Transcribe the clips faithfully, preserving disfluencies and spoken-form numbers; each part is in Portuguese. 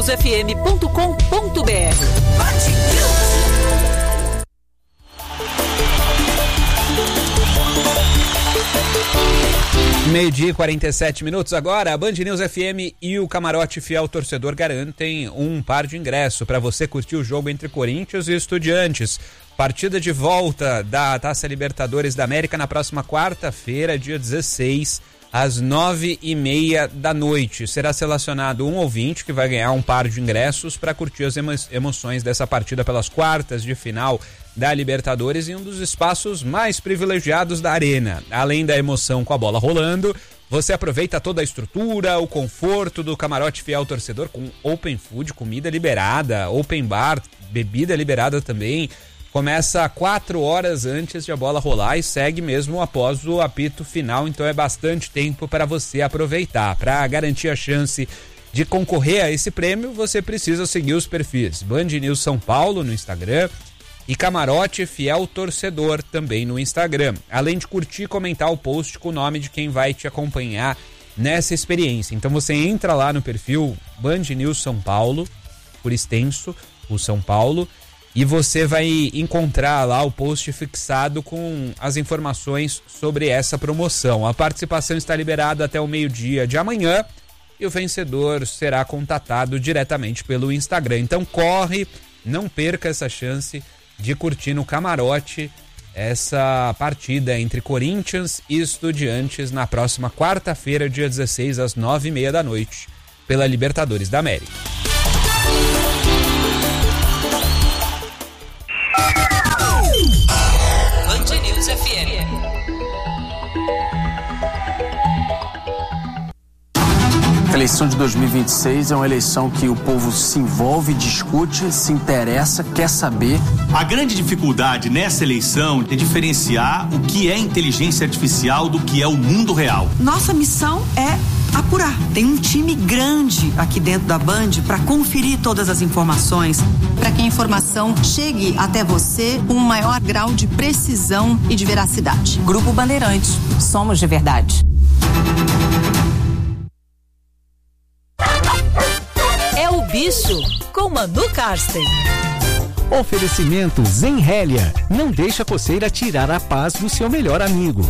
f m ponto com ponto b r. Meio-dia e quarenta e sete minutos agora, a Band News F M e o Camarote Fiel Torcedor garantem um par de ingresso para você curtir o jogo entre Corinthians e Estudiantes. Partida de volta da Taça Libertadores da América na próxima quarta-feira, dia dezesseis, às nove e meia da noite. Será selecionado um ouvinte que vai ganhar um par de ingressos para curtir as emo- emoções dessa partida pelas quartas de final da Libertadores em um dos espaços mais privilegiados da arena. Além da emoção com a bola rolando, você aproveita toda a estrutura, o conforto do Camarote Fiel Torcedor com open food, comida liberada, open bar, bebida liberada também. Começa quatro horas antes de a bola rolar e segue mesmo após o apito final, então é bastante tempo para você aproveitar. Para garantir a chance de concorrer a esse prêmio, você precisa seguir os perfis Band News São Paulo no Instagram e Camarote Fiel Torcedor também no Instagram, além de curtir e comentar o post com o nome de quem vai te acompanhar nessa experiência. Então você entra lá no perfil Band News São Paulo, por extenso, o São Paulo, e você vai encontrar lá o post fixado com as informações sobre essa promoção. A participação está liberada até o meio-dia de amanhã e o vencedor será contatado diretamente pelo Instagram. Então corre, não perca essa chance de curtir no Camarote essa partida entre Corinthians e Estudiantes na próxima quarta-feira, dia dezesseis, às nove e meia da noite, pela Libertadores da América. Band News F M. A eleição de dois mil e vinte e seis é uma eleição que o povo se envolve, discute, se interessa, quer saber. A grande dificuldade nessa eleição é diferenciar o que é inteligência artificial do que é o mundo real. Nossa missão é apurar. Tem um time grande aqui dentro da Band para conferir todas as informações, para que a informação chegue até você com um maior grau de precisão e de veracidade. Grupo Bandeirantes, somos de verdade. É o Bicho, com Manu Karsten. Oferecimento Zenrélia. Não deixa a coceira tirar a paz do seu melhor amigo.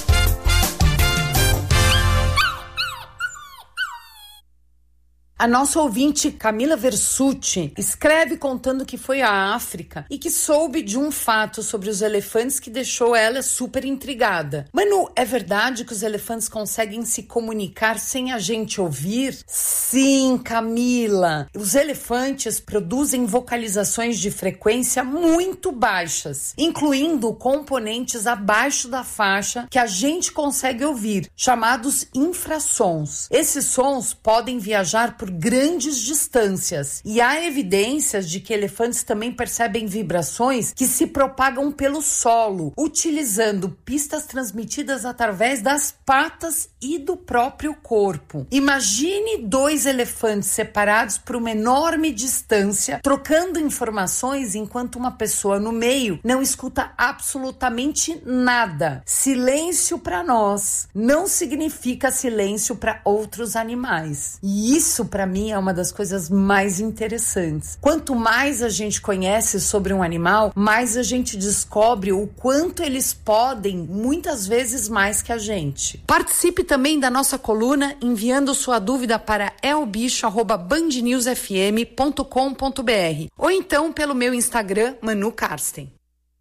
A nossa ouvinte Camila Versucci escreve contando que foi à África e que soube de um fato sobre os elefantes que deixou ela super intrigada. Manu, é verdade que os elefantes conseguem se comunicar sem a gente ouvir? Sim, Camila. Os elefantes produzem vocalizações de frequência muito baixas, incluindo componentes abaixo da faixa que a gente consegue ouvir, chamados infrassons. Esses sons podem viajar por grandes distâncias e há evidências de que elefantes também percebem vibrações que se propagam pelo solo, utilizando pistas transmitidas através das patas e do próprio corpo. Imagine dois elefantes separados por uma enorme distância, trocando informações enquanto uma pessoa no meio não escuta absolutamente nada. Silêncio para nós não significa silêncio para outros animais. E isso para mim é uma das coisas mais interessantes. Quanto mais a gente conhece sobre um animal, mais a gente descobre o quanto eles podem, muitas vezes mais que a gente. Participe também da nossa coluna enviando sua dúvida para elbicho arroba band news f m ponto com ponto b r ou então pelo meu Instagram, Manu Karsten.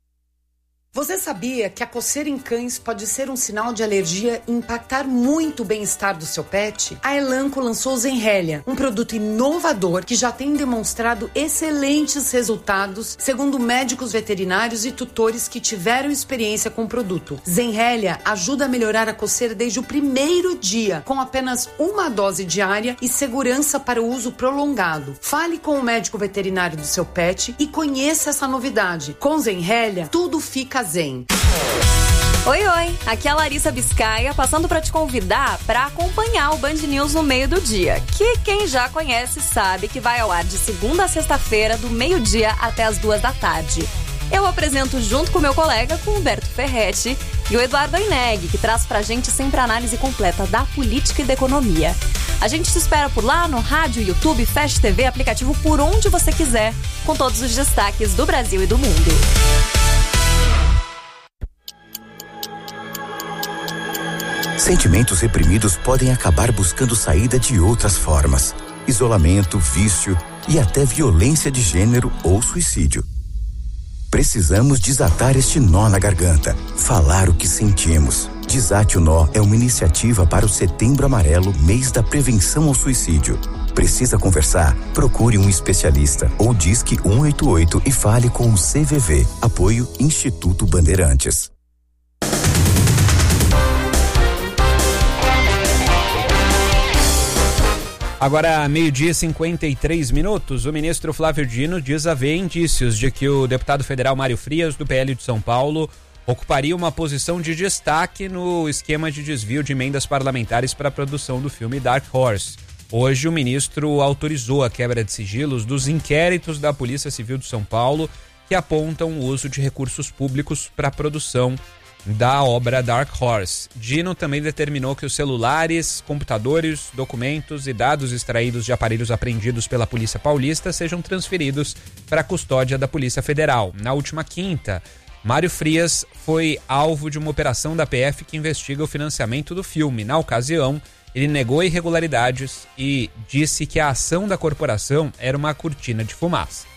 Você sabia que a coceira em cães pode ser um sinal de alergia e impactar muito o bem-estar do seu pet? A Elanco lançou Zenrélia, um produto inovador que já tem demonstrado excelentes resultados, segundo médicos veterinários e tutores que tiveram experiência com o produto. Zenrélia ajuda a melhorar a coceira desde o primeiro dia, com apenas uma dose diária e segurança para o uso prolongado. Fale com o médico veterinário do seu pet e conheça essa novidade. Com Zenrélia, tudo fica zen. Oi, oi, aqui é a Larissa Biscaia, passando para te convidar para acompanhar o Band News no meio do dia, que quem já conhece sabe que vai ao ar de segunda a sexta-feira, do meio-dia até as duas da tarde. Eu apresento junto com meu colega, com o Humberto Ferretti, e o Eduardo Aineg, que traz pra gente sempre a análise completa da política e da economia. A gente te espera por lá no rádio, YouTube, Fast T V, aplicativo, por onde você quiser, com todos os destaques do Brasil e do mundo. Sentimentos reprimidos podem acabar buscando saída de outras formas. Isolamento, vício e até violência de gênero ou suicídio. Precisamos desatar este nó na garganta, falar o que sentimos. Desate o Nó é uma iniciativa para o Setembro Amarelo, mês da prevenção ao suicídio. Precisa conversar? Procure um especialista ou disque um oito oito e fale com o C V V. Apoio Instituto Bandeirantes. Agora, meio-dia e cinquenta e três minutos, o ministro Flávio Dino diz haver indícios de que o deputado federal Mário Frias, do P L de São Paulo, ocuparia uma posição de destaque no esquema de desvio de emendas parlamentares para a produção do filme Dark Horse. Hoje, o ministro autorizou a quebra de sigilos dos inquéritos da Polícia Civil de São Paulo que apontam o uso de recursos públicos para a produção da obra Dark Horse. Dino também determinou que os celulares, computadores, documentos e dados extraídos de aparelhos apreendidos pela Polícia Paulista sejam transferidos para a custódia da Polícia Federal. Na última quinta, Mário Frias foi alvo de uma operação da P F que investiga o financiamento do filme. Na ocasião, ele negou irregularidades e disse que a ação da corporação era uma cortina de fumaça.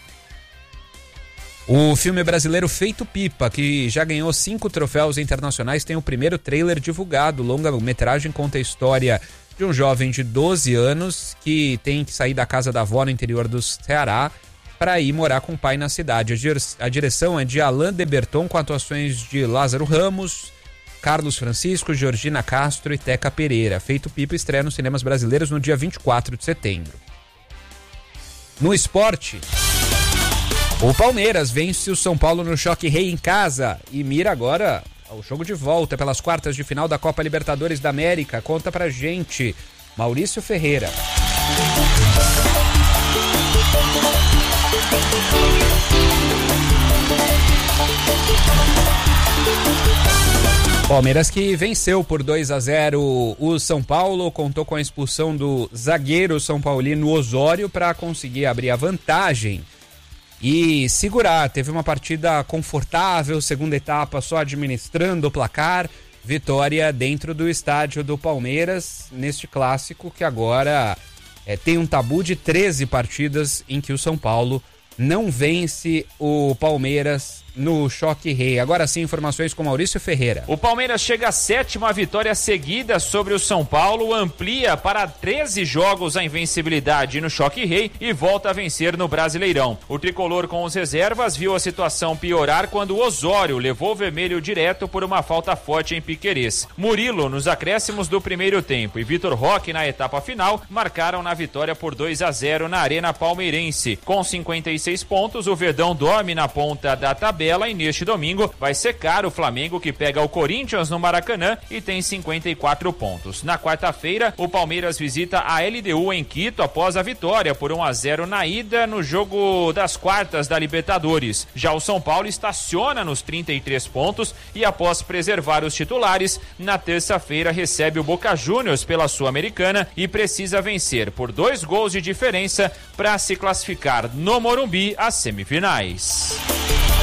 O filme brasileiro Feito Pipa, que já ganhou cinco troféus internacionais, tem o primeiro trailer divulgado. O longa-metragem conta a história de um jovem de doze anos que tem que sair da casa da avó no interior do Ceará para ir morar com o pai na cidade. A direção é de Alain de Berton, com atuações de Lázaro Ramos, Carlos Francisco, Georgina Castro e Teca Pereira. Feito Pipa estreia nos cinemas brasileiros no dia vinte e quatro de setembro. No esporte, o Palmeiras vence o São Paulo no Choque Rei em casa e mira agora ao jogo de volta pelas quartas de final da Copa Libertadores da América. Conta pra gente, Maurício Ferreira. Palmeiras que venceu por dois a zero o São Paulo, contou com a expulsão do zagueiro são paulino Osório para conseguir abrir a vantagem e segurar. Teve uma partida confortável, segunda etapa só administrando o placar, vitória dentro do estádio do Palmeiras, neste clássico que agora é, tem um tabu de treze partidas em que o São Paulo não vence o Palmeiras no Choque Rei. Agora sim, informações com Maurício Ferreira. O Palmeiras chega à sétima vitória seguida sobre o São Paulo, amplia para treze jogos a invencibilidade no Choque Rei e volta a vencer no Brasileirão. O tricolor com os reservas viu a situação piorar quando o Osório levou o vermelho direto por uma falta forte em Piquerez. Murilo nos acréscimos do primeiro tempo e Vitor Roque na etapa final marcaram na vitória por dois a zero na Arena Palmeirense. Com cinquenta e seis pontos, o Verdão dorme na ponta da tabela e neste domingo vai secar o Flamengo, que pega o Corinthians no Maracanã e tem cinquenta e quatro pontos. Na quarta-feira, o Palmeiras visita a L D U em Quito após a vitória por um a zero na ida no jogo das quartas da Libertadores. Já o São Paulo estaciona nos trinta e três pontos e após preservar os titulares, na terça-feira recebe o Boca Juniors pela Sul-Americana e precisa vencer por dois gols de diferença para se classificar no Morumbi às semifinais.